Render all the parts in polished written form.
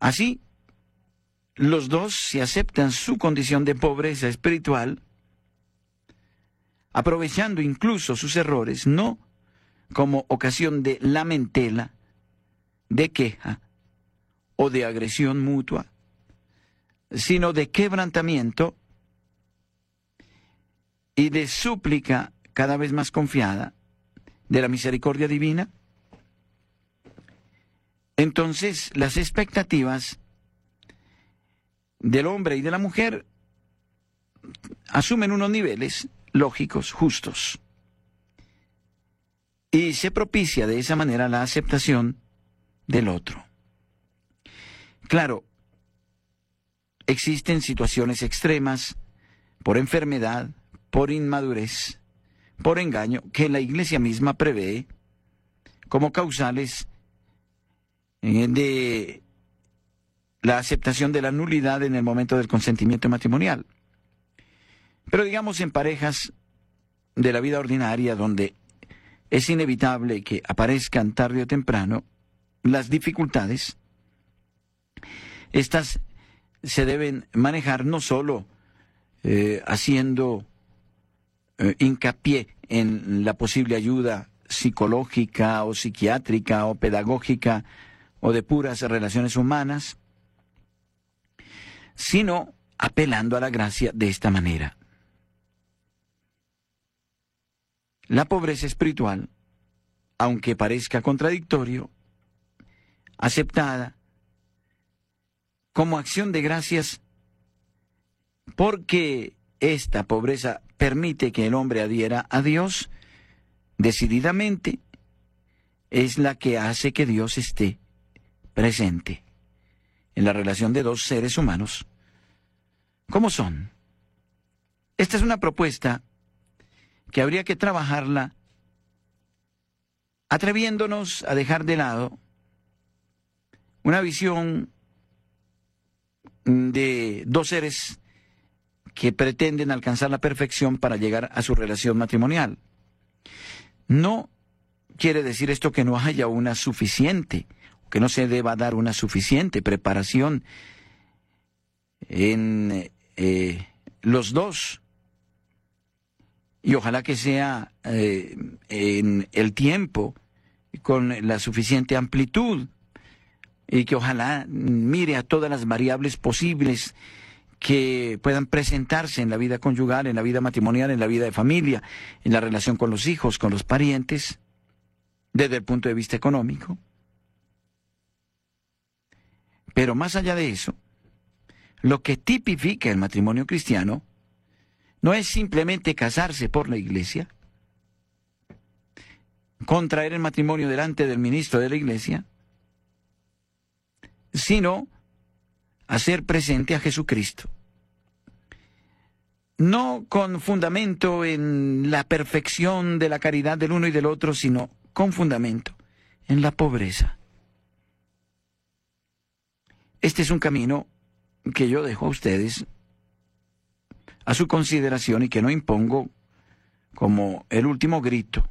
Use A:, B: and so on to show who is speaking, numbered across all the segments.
A: Así, los dos se aceptan su condición de pobreza espiritual, aprovechando incluso sus errores, no como ocasión de lamentela, de queja o de agresión mutua, sino de quebrantamiento y de súplica cada vez más confiada de la misericordia divina. Entonces, las expectativas del hombre y de la mujer asumen unos niveles lógicos, justos, y se propicia de esa manera la aceptación del otro. Claro, existen situaciones extremas por enfermedad, por inmadurez, por engaño, que la Iglesia misma prevé como causales de la aceptación de la nulidad en el momento del consentimiento matrimonial. Pero digamos en parejas de la vida ordinaria, donde es inevitable que aparezcan tarde o temprano las dificultades, estas se deben manejar no solo haciendo hincapié en la posible ayuda psicológica o psiquiátrica o pedagógica o de puras relaciones humanas, sino apelando a la gracia de esta manera. La pobreza espiritual, aunque parezca contradictorio, aceptada como acción de gracias, porque esta pobreza permite que el hombre adhiera a Dios decididamente, es la que hace que Dios esté presente en la relación de dos seres humanos. ¿Cómo son? Esta es una propuesta que habría que trabajarla atreviéndonos a dejar de lado una visión de dos seres que pretenden alcanzar la perfección para llegar a su relación matrimonial. No quiere decir esto que no haya una suficiente, que no se deba dar una suficiente preparación en los dos, y ojalá que sea en el tiempo, con la suficiente amplitud, y que ojalá mire a todas las variables posibles que puedan presentarse en la vida conyugal, en la vida matrimonial, en la vida de familia, en la relación con los hijos, con los parientes, desde el punto de vista económico. Pero más allá de eso, lo que tipifica el matrimonio cristiano no es simplemente casarse por la iglesia, contraer el matrimonio delante del ministro de la iglesia, sino hacer presente a Jesucristo. No con fundamento en la perfección de la caridad del uno y del otro, sino con fundamento en la pobreza. Este es un camino que yo dejo a ustedes a su consideración y que no impongo como el último grito.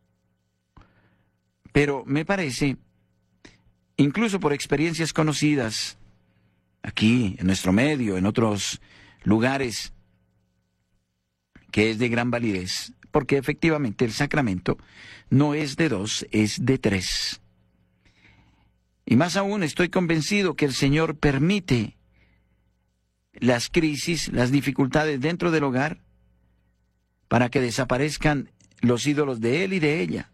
A: Pero me parece, incluso por experiencias conocidas aquí, en nuestro medio, en otros lugares, que es de gran validez, porque efectivamente el sacramento no es de dos, es de tres. Y más aún estoy convencido que el Señor permite las crisis, las dificultades dentro del hogar, para que desaparezcan los ídolos de él y de ella.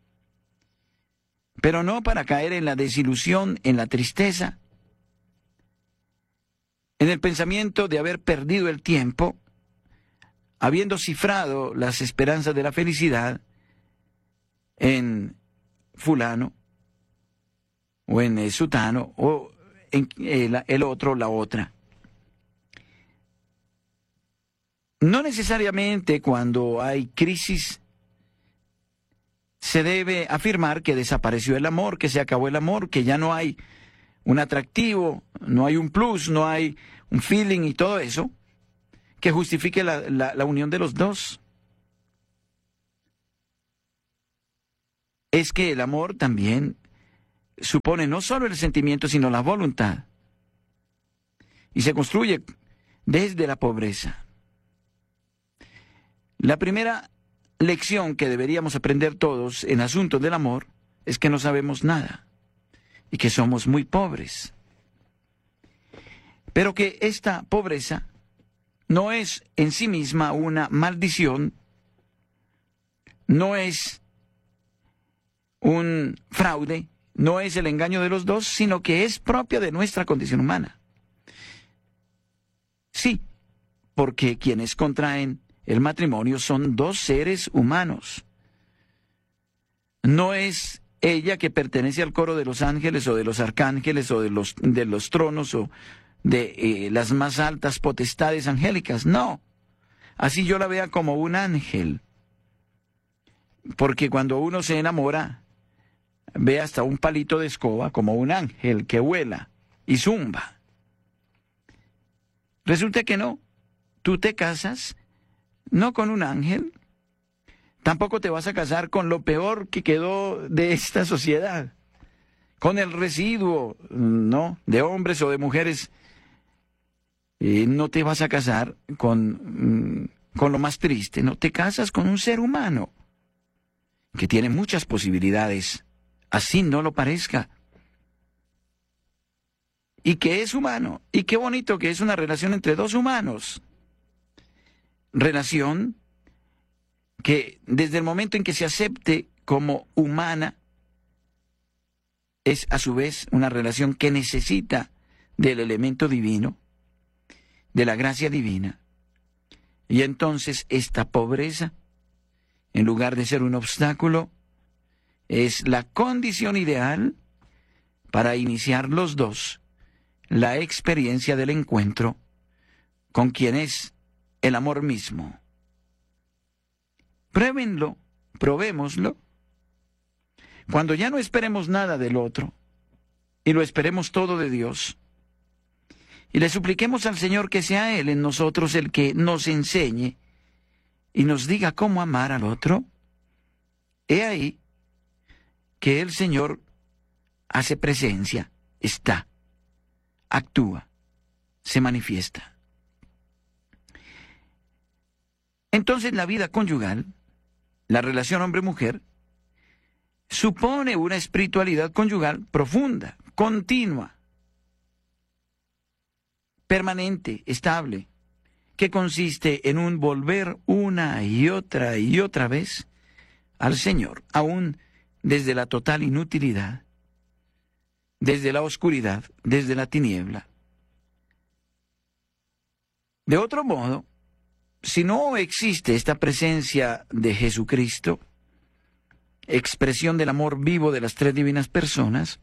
A: Pero no para caer en la desilusión, en la tristeza, en el pensamiento de haber perdido el tiempo, habiendo cifrado las esperanzas de la felicidad en fulano, o en sutano, o en el otro, la otra. No necesariamente cuando hay crisis se debe afirmar que desapareció el amor, que se acabó el amor, que ya no hay un atractivo, no hay un plus, no hay un feeling y todo eso que justifique la unión de los dos. Es que el amor también supone no solo el sentimiento, sino la voluntad y se construye desde la pobreza. La primera lección que deberíamos aprender todos en asuntos del amor es que no sabemos nada y que somos muy pobres. Pero que esta pobreza no es en sí misma una maldición, no es un fraude, no es el engaño de los dos, sino que es propia de nuestra condición humana. Sí, porque quienes contraen el matrimonio son dos seres humanos. No es ella que pertenece al coro de los ángeles o de los arcángeles o de los tronos o de las más altas potestades angélicas. No, así yo la vea como un ángel. Porque cuando uno se enamora, ve hasta un palito de escoba como un ángel que vuela y zumba. Resulta que no. Tú te casas no con un ángel, tampoco te vas a casar con lo peor que quedó de esta sociedad, con el residuo, ¿no?, de hombres o de mujeres. No te vas a casar con lo más triste, no, te casas con un ser humano que tiene muchas posibilidades, así no lo parezca, y que es humano, y qué bonito que es una relación entre dos humanos. Relación que desde el momento en que se acepte como humana, es a su vez una relación que necesita del elemento divino, de la gracia divina. Y entonces esta pobreza, en lugar de ser un obstáculo, es la condición ideal para iniciar los dos la experiencia del encuentro con quien es el amor mismo. Pruébenlo, probémoslo. Cuando ya no esperemos nada del otro y lo esperemos todo de Dios, y le supliquemos al Señor que sea Él en nosotros el que nos enseñe y nos diga cómo amar al otro, he ahí que el Señor hace presencia, está, actúa, se manifiesta. Entonces la vida conyugal, la relación hombre-mujer, supone una espiritualidad conyugal profunda, continua, permanente, estable, que consiste en un volver una y otra vez al Señor, aún desde la total inutilidad, desde la oscuridad, desde la tiniebla. De otro modo, si no existe esta presencia de Jesucristo, expresión del amor vivo de las tres divinas personas,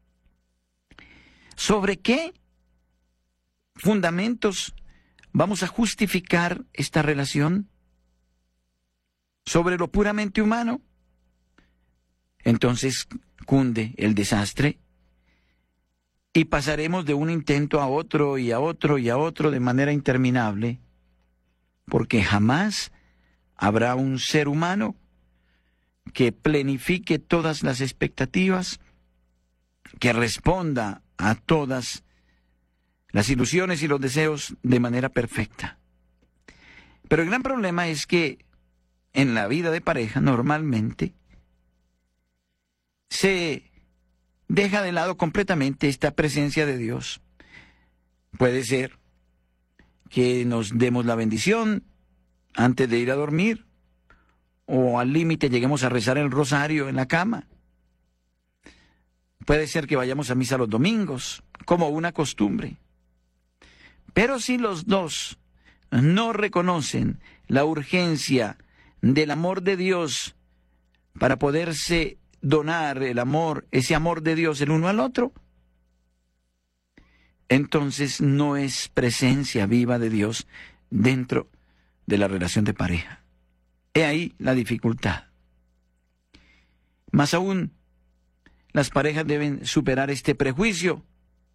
A: ¿sobre qué fundamentos vamos a justificar esta relación? ¿Sobre lo puramente humano? Entonces cunde el desastre y pasaremos de un intento a otro y a otro y a otro de manera interminable, porque jamás habrá un ser humano que plenifique todas las expectativas, que responda a todas las ilusiones y los deseos de manera perfecta. Pero el gran problema es que en la vida de pareja normalmente se deja de lado completamente esta presencia de Dios. Puede ser que nos demos la bendición antes de ir a dormir, o al límite lleguemos a rezar el rosario en la cama. Puede ser que vayamos a misa los domingos, como una costumbre. Pero si los dos no reconocen la urgencia del amor de Dios para poderse donar el amor, ese amor de Dios el uno al otro, entonces no es presencia viva de Dios dentro de la relación de pareja. He ahí la dificultad. Más aún, las parejas deben superar este prejuicio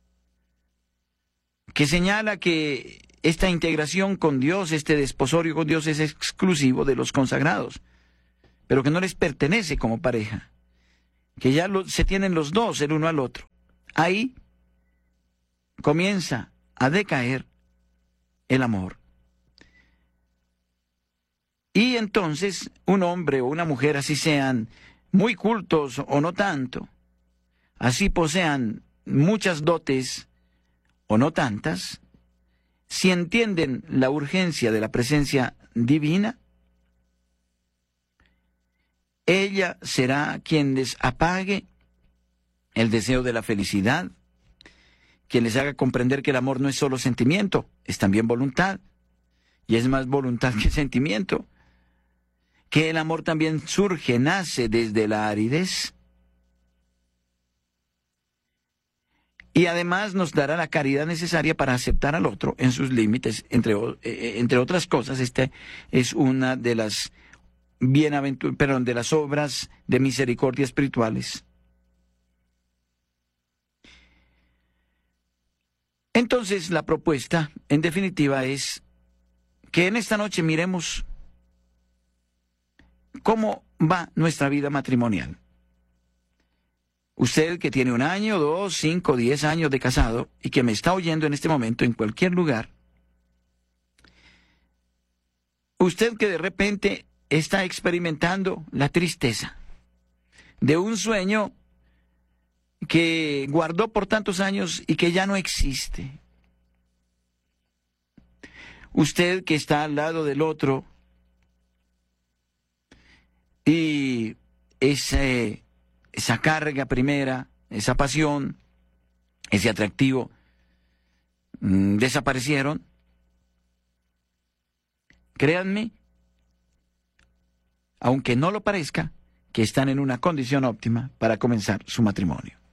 A: que señala que esta integración con Dios, este desposorio con Dios es exclusivo de los consagrados, pero que no les pertenece como pareja, que ya se tienen los dos el uno al otro. Ahí comienza a decaer el amor. Y entonces un hombre o una mujer, así sean muy cultos o no tanto, así posean muchas dotes o no tantas, si entienden la urgencia de la presencia divina, ella será quien les apague el deseo de la felicidad, quien les haga comprender que el amor no es solo sentimiento, es también voluntad, y es más voluntad que sentimiento, que el amor también surge, nace desde la aridez, y además nos dará la caridad necesaria para aceptar al otro en sus límites, entre otras cosas. Esta es una de las de las obras de misericordia espirituales. Entonces, la propuesta, en definitiva, es que en esta noche miremos cómo va nuestra vida matrimonial. Usted que tiene 1 año, 2, 5, 10 años de casado y que me está oyendo en este momento en cualquier lugar, usted que de repente está experimentando la tristeza de un sueño que guardó por tantos años y que ya no existe. Usted que está al lado del otro y esa carga primera, esa pasión, ese atractivo, desaparecieron. Créanme, aunque no lo parezca, que están en una condición óptima para comenzar su matrimonio.